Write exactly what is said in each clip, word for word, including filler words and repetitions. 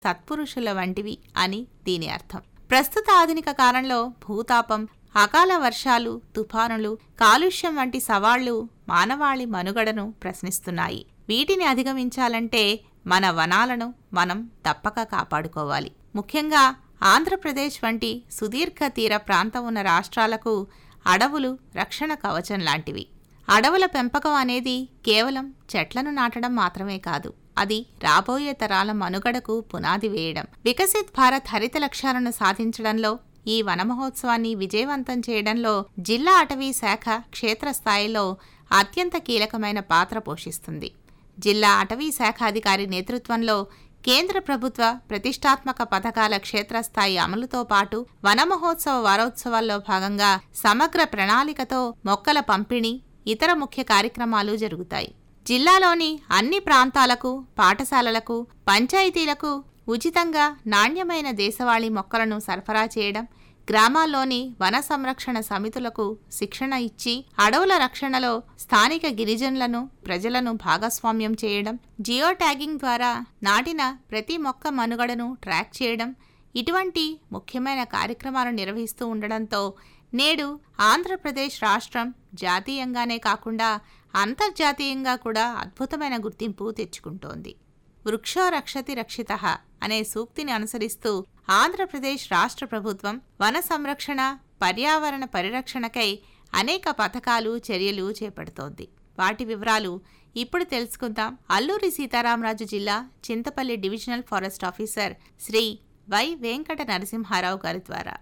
సత్పురుషుల వంటివి అని దీని అర్థం. ప్రస్తుత ఆధునిక కాలంలో భూతాపం, అకాల వర్షాలు, తుఫానులు, కాలుష్యం వంటి సవాళ్లు మానవాళి మనుగడను ప్రశ్నిస్తున్నాయి. వీటిని అధిగమించాలంటే మన వనాలను మనం తప్పక కాపాడుకోవాలి. ముఖ్యంగా ఆంధ్రప్రదేశ్ వంటి సుదీర్ఘ తీర ప్రాంతం ఉన్న రాష్ట్రాలకు అడవులు రక్షణ కవచం లాంటివి. అడవుల పెంపకం అనేది కేవలం చెట్లను నాటడం మాత్రమే కాదు, అది రాబోయే తరాల మనుగడకు పునాది వేయడం. వికసిత్ భారత్ హరిత లక్ష్యాలను సాధించడంలో, ఈ వన మహోత్సవాన్ని విజయవంతం చేయడంలో జిల్లా అటవీ శాఖ క్షేత్రస్థాయిలో అత్యంత కీలకమైన పాత్ర పోషిస్తుంది. జిల్లా అటవీ శాఖ అధికారి నేతృత్వంలో కేంద్ర ప్రభుత్వ ప్రతిష్టాత్మక పథకాల క్షేత్రస్థాయి అమలుతో పాటు వన మహోత్సవ వారోత్సవాల్లో భాగంగా సమగ్ర ప్రణాళికతో మొక్కల పంపిణీ, ఇతర ముఖ్య కార్యక్రమాలు జరుగుతాయి. జిల్లాలోని అన్ని ప్రాంతాలకు, పాఠశాలలకు, పంచాయతీలకు ఉచితంగా నాణ్యమైన దేశవాళీ మొక్కలను సరఫరా చేయడం, గ్రామాల్లోని వన సంరక్షణ సమితులకు శిక్షణ ఇచ్చి అడవుల రక్షణలో స్థానిక గిరిజనులను, ప్రజలను భాగస్వామ్యం చేయడం, జియో ట్యాగింగ్ ద్వారా నాటిన ప్రతి మొక్క మనుగడను ట్రాక్ చేయడం, ఇటువంటి ముఖ్యమైన కార్యక్రమాలు నిర్వహిస్తూ ఉండడంతో నేడు ఆంధ్రప్రదేశ్ రాష్ట్రం జాతీయంగానే కాకుండా అంతర్జాతీయంగా కూడా అద్భుతమైన గుర్తింపు తెచ్చుకుంటోంది. వృక్షో రక్షతి రక్షితః అనే సూక్తిని అనుసరిస్తూ ఆంధ్రప్రదేశ్ రాష్ట్ర ప్రభుత్వం వన సంరక్షణ, పర్యావరణ పరిరక్షణకై అనేక పథకాలు, చర్యలు చేపడుతోంది. వాటి వివరాలు ఇప్పుడు తెలుసుకుందాం. అల్లూరి సీతారామరాజు జిల్లా Chintapalli divisional forest officer Shri why Venkata Narasimha Rao గారి ద్వారా.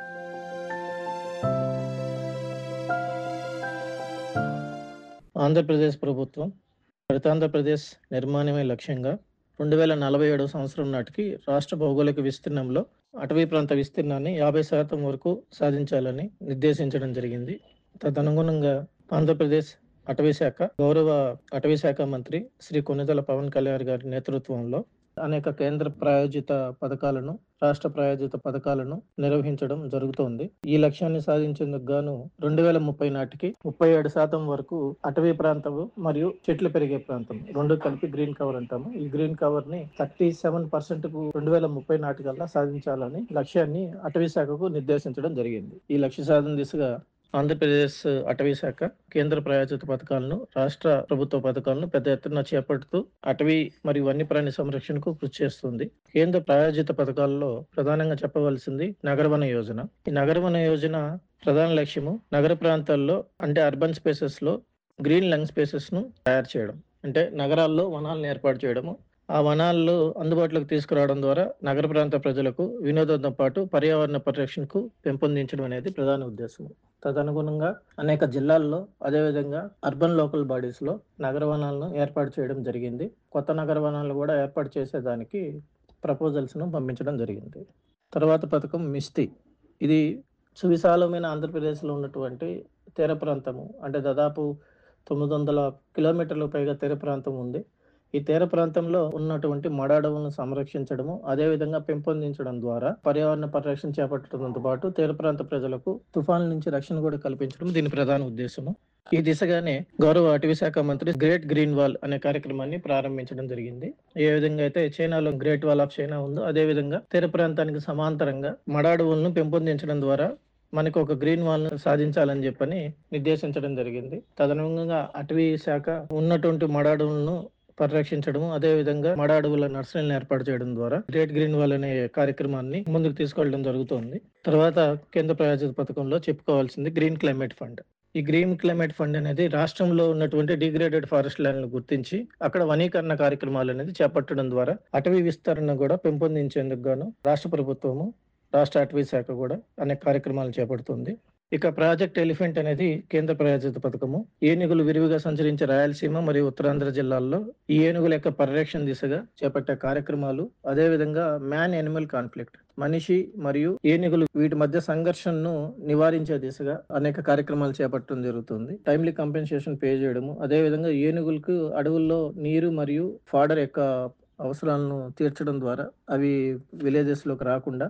ఆంధ్రప్రదేశ్ ప్రభుత్వం హరితాంధ్రప్రదేశ్ నిర్మాణమే లక్ష్యంగా రెండు వేల నలభై ఏడవ సంవత్సరం నాటికి రాష్ట్ర భౌగోళిక విస్తీర్ణంలో అటవీ ప్రాంత విస్తీర్ణాన్ని యాభై శాతం వరకు సాధించాలని నిర్దేశించడం జరిగింది. తదనుగుణంగా ఆంధ్రప్రదేశ్ అటవీ శాఖ గౌరవ అటవీ శాఖ మంత్రి శ్రీ కొణిదెల పవన్ కళ్యాణ్ గారి నేతృత్వంలో అనేక కేంద్ర ప్రాయోజిత పథకాలను, రాష్ట్ర ప్రాయోజిత పథకాలను నిర్వహించడం జరుగుతోంది. ఈ లక్ష్యాన్ని సాధించేందుకు గాను రెండు వేల ముప్పై నాటికి ముప్పై ఏడు శాతం వరకు అటవీ ప్రాంతం మరియు చెట్లు పెరిగే ప్రాంతం రెండు కలిపి గ్రీన్ కవర్ అంటాము. ఈ గ్రీన్ కవర్ ని థర్టీ సెవెన్ పర్సెంట్ కు రెండు వేల ముప్పై నాటికల్లా సాధించాలని లక్ష్యాన్ని అటవీ శాఖకు నిర్దేశించడం జరిగింది. ఈ లక్ష్య సాధన దిశగా ఆంధ్రప్రదేశ్ అటవీ శాఖ కేంద్ర ప్రాయోజిత పథకాలను, రాష్ట్ర ప్రభుత్వ పథకాలను పెద్ద ఎత్తున చేపడుతూ అటవీ మరియు వన్యప్రాణి సంరక్షణకు కృషి చేస్తుంది. కేంద్ర ప్రాయోజిత పథకాల్లో ప్రధానంగా చెప్పవలసింది నగరవన యోజన. ఈ నగరవన యోజన ప్రధాన లక్ష్యము నగర ప్రాంతాల్లో అంటే అర్బన్ స్పేసెస్ లో గ్రీన్ లంగ్ స్పేసెస్ ను తయారు చేయడం, అంటే నగరాల్లో వనాలను ఏర్పాటు చేయడము. ఆ వనాల్లో అందుబాటులోకి తీసుకురావడం ద్వారా నగర ప్రాంత ప్రజలకు వినోదంతో పాటు పర్యావరణ పరిరక్షణకు పెంపొందించడం అనేది ప్రధాన ఉద్దేశం. తదనుగుణంగా అనేక జిల్లాల్లో, అదేవిధంగా అర్బన్ లోకల్ బాడీస్ లో నగర వనాలను ఏర్పాటు చేయడం జరిగింది. కొత్త నగర వనాలను కూడా ఏర్పాటు చేసేదానికి ప్రపోజల్స్ ను పంపించడం జరిగింది. తర్వాత పథకం మిస్తి. ఇది సువిశాలమైన ఆంధ్రప్రదేశ్లో ఉన్నటువంటి తీర ప్రాంతము, అంటే దాదాపు తొమ్మిది వందల కిలోమీటర్లకు పైగా తీర ప్రాంతం ఉంది. ఈ తీర ప్రాంతంలో ఉన్నటువంటి మడ అడవులను సంరక్షించడము, అదేవిధంగా పెంపొందించడం ద్వారా పర్యావరణ పరిరక్షణ చేపట్టడంతో పాటు తీర ప్రాంత ప్రజలకు తుఫాన్ల నుంచి రక్షణ కూడా కల్పించడం దీని ప్రధాన ఉద్దేశము. ఈ దిశగానే గౌరవ అటవీ శాఖ మంత్రి గ్రేట్ గ్రీన్ వాల్ అనే కార్యక్రమాన్ని ప్రారంభించడం జరిగింది. ఏ విధంగా అయితే చైనాలో గ్రేట్ వాల్ ఆఫ్ చైనా ఉందో, అదే విధంగా తీర ప్రాంతానికి సమాంతరంగా మడ అడవులను పెంపొందించడం ద్వారా మనకు ఒక గ్రీన్ వాల్ సాధించాలని చెప్పని నిర్దేశించడం జరిగింది. తదనుగుణంగా అటవీ శాఖ ఉన్నటువంటి మడ అడవులను పరిరక్షించడము, అదే విధంగా మడ అడవుల నర్సరీలను ఏర్పాటు చేయడం ద్వారా గ్రేట్ గ్రీన్ వాల్ అనే కార్యక్రమాన్ని ముందుకు తీసుకెళ్లడం జరుగుతోంది. తర్వాత కేంద్ర ప్రాయోజిత పథకంలో చెప్పుకోవాల్సింది గ్రీన్ క్లైమేట్ ఫండ్. ఈ గ్రీన్ క్లైమేట్ ఫండ్ అనేది రాష్ట్రంలో ఉన్నటువంటి డిగ్రేడెడ్ ఫారెస్ట్ ల్యాండ్లను గుర్తించి అక్కడ వనీకరణ కార్యక్రమాలు అనేది చేపట్టడం ద్వారా అటవీ విస్తరణ కూడా పెంపొందించేందుకు గాను రాష్ట్ర ప్రభుత్వము, రాష్ట్ర అటవీ శాఖ కూడా అనేక కార్యక్రమాలు చేపడుతుంది. ఇక ప్రాజెక్ట్ ఎలిఫెంట్ అనేది కేంద్ర ప్రాయోజిత పథకము. ఏనుగులు విరివిగా సంచరించే రాయలసీమ మరియు ఉత్తరాంధ్ర జిల్లాల్లో ఈ ఏనుగుల యొక్క పరిరక్షణ దిశగా చేపట్టే కార్యక్రమాలు, అదేవిధంగా మ్యాన్ ఎనిమల్ కాన్ఫ్లిక్ట్, మనిషి మరియు ఏనుగులు వీటి మధ్య సంఘర్షణను నివారించే దిశగా అనేక కార్యక్రమాలు చేపట్టడం జరుగుతుంది. టైమ్లీ కంపెన్సేషన్ పే చేయడము, అదేవిధంగా ఏనుగులకు అడవుల్లో నీరు మరియు ఫాడర్ యొక్క అవసరాలను తీర్చడం ద్వారా అవి విలేజెస్ లోకి రాకుండా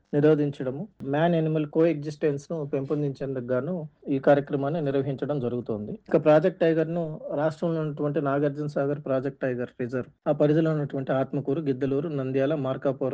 నిరోధించడము, మ్యాన్ యానిమల్ కో ఎగ్జిస్టెన్స్ ను పెంపొందించేందుకు గాను ఈ కార్యక్రమాన్ని నిర్వహించడం జరుగుతోంది. ఇక ప్రాజెక్ట్ టైగర్ ను రాష్ట్రంలో ఉన్నటువంటి Nagarjuna Sagar project tiger reserve ఆ పరిధిలో ఉన్నటువంటి ఆత్మకూరు, గిద్దలూరు, నంద్యాల, మార్కాపురం